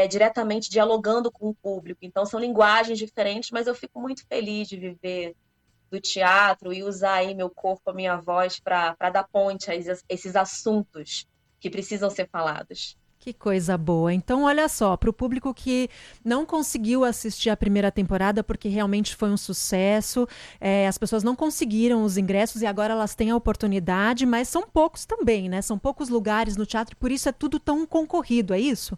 diretamente dialogando com o público. Então, são linguagens diferentes, mas eu fico muito feliz de viver do teatro e usar aí meu corpo, a minha voz, para dar ponte a esses assuntos que precisam ser falados. Que coisa boa. Então, olha só, para o público que não conseguiu assistir a primeira temporada, porque realmente foi um sucesso, as pessoas não conseguiram os ingressos e agora elas têm a oportunidade, mas são poucos também, né? São poucos lugares no teatro, por isso é tudo tão concorrido, é isso?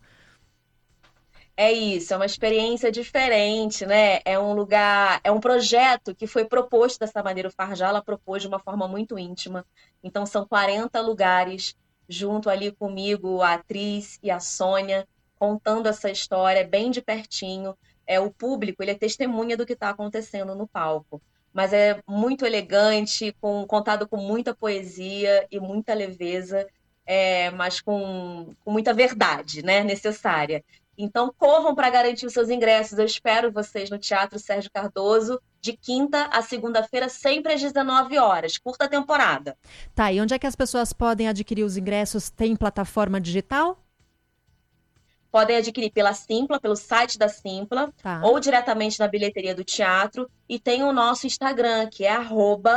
É isso, é uma experiência diferente, né? É um lugar, é um projeto que foi proposto dessa maneira. O Farjala propôs de uma forma muito íntima. Então, são 40 lugares, junto ali comigo, a atriz e a Sônia, contando essa história bem de pertinho. O público, ele é testemunha do que está acontecendo no palco. Mas é muito elegante, contado com muita poesia e muita leveza, mas com muita verdade, né, necessária. Então, corram para garantir os seus ingressos. Eu espero vocês no Teatro Sérgio Cardoso, de quinta a segunda-feira, sempre às 19 horas. Curta temporada. Tá, e onde é que as pessoas podem adquirir os ingressos? Tem plataforma digital? Podem adquirir pela Simpla, pelo site da Simpla, Tá. ou diretamente na bilheteria do teatro. E tem o nosso Instagram, que é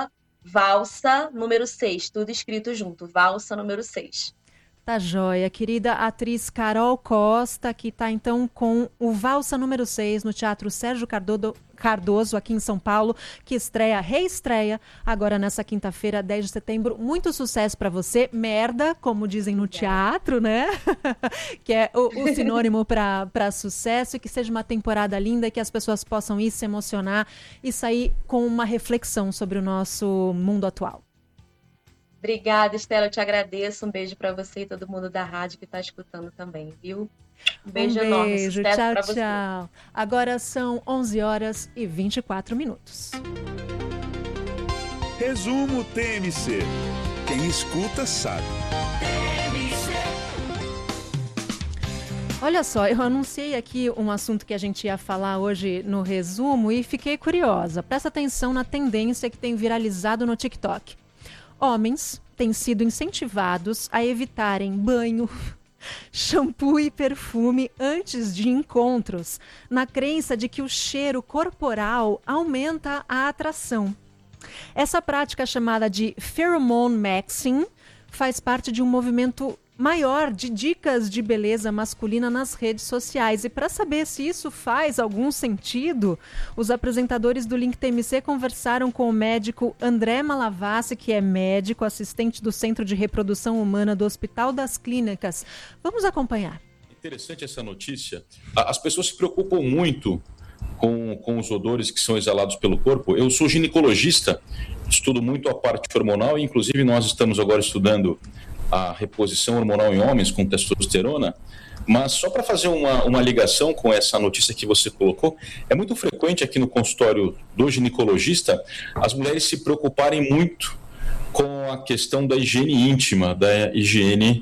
@valsa número 6, tudo escrito junto, valsa número 6. Tá joia, querida atriz Carol Costa, que está então com o Valsa número 6 no Teatro Sérgio Cardoso, aqui em São Paulo, que reestreia agora nessa quinta-feira, 10 de setembro. Muito sucesso para você. Merda, como dizem no teatro, né? Que é o sinônimo para sucesso, e que seja uma temporada linda, que as pessoas possam ir se emocionar e sair com uma reflexão sobre o nosso mundo atual. Obrigada, Estela, eu te agradeço. Um beijo para você e todo mundo da rádio que está escutando também, viu? Um beijo enorme, sucesso para você. Tchau. Agora são 11 horas e 24 minutos. Resumo TMC. Quem escuta sabe. Olha só, eu anunciei aqui um assunto que a gente ia falar hoje no resumo e fiquei curiosa. Presta atenção na tendência que tem viralizado no TikTok. Homens têm sido incentivados a evitarem banho, shampoo e perfume antes de encontros, na crença de que o cheiro corporal aumenta a atração. Essa prática, chamada de pheromone maxing, faz parte de um movimento maior de dicas de beleza masculina nas redes sociais. E para saber se isso faz algum sentido, os apresentadores do Link TMC conversaram com o médico André Malavassi, que é médico, assistente do Centro de Reprodução Humana do Hospital das Clínicas. Vamos acompanhar. Interessante essa notícia. As pessoas se preocupam muito com os odores que são exalados pelo corpo. Eu sou ginecologista, estudo muito a parte hormonal e, inclusive, nós estamos agora estudando a reposição hormonal em homens com testosterona, mas só para fazer uma ligação com essa notícia que você colocou, é muito frequente aqui no consultório do ginecologista as mulheres se preocuparem muito com a questão da higiene íntima, da higiene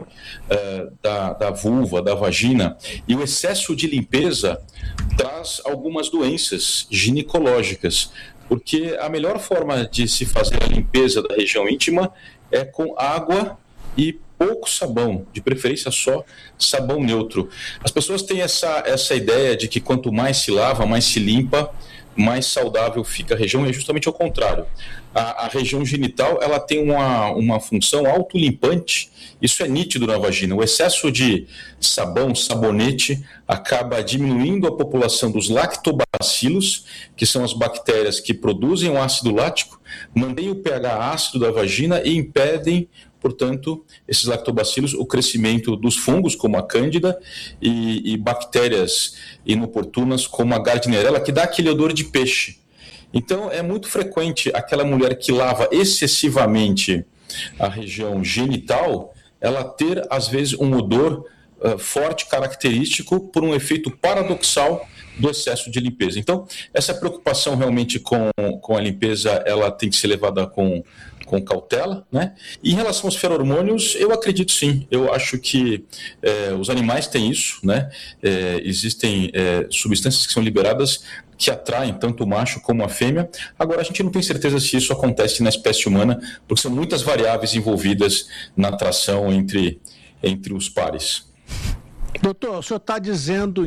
da vulva, da vagina, e o excesso de limpeza traz algumas doenças ginecológicas, porque a melhor forma de se fazer a limpeza da região íntima é com água e pouco sabão, de preferência só sabão neutro. As pessoas têm essa ideia de que quanto mais se lava, mais se limpa, mais saudável fica a região, e é justamente ao contrário. A região genital, ela tem uma função autolimpante, isso é nítido na vagina. O excesso de sabão, sabonete, acaba diminuindo a população dos lactobacilos, que são as bactérias que produzem o ácido lático, mantêm o pH ácido da vagina e impedem, portanto, esses lactobacilos, o crescimento dos fungos, como a cândida, e bactérias inoportunas, como a gardnerella, que dá aquele odor de peixe. Então, é muito frequente aquela mulher que lava excessivamente a região genital, ela ter, às vezes, um odor forte, característico, por um efeito paradoxal do excesso de limpeza. Então, essa preocupação realmente com a limpeza, ela tem que ser levada com cautela, né? E em relação aos feromônios, eu acredito sim. Eu acho que os animais têm isso, né? Existem substâncias que são liberadas que atraem tanto o macho como a fêmea. Agora, a gente não tem certeza se isso acontece na espécie humana, porque são muitas variáveis envolvidas na atração entre os pares. Doutor, o senhor está dizendo